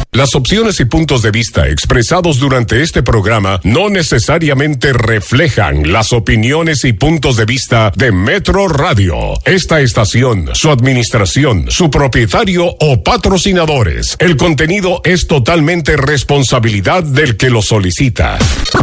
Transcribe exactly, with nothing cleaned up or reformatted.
Las opiniones y puntos de vista expresados durante este programa no necesariamente reflejan las opiniones y puntos de vista de Metro Radio, esta estación, su administración, su propietario o patrocinadores. El contenido es totalmente responsabilidad del que lo solicita.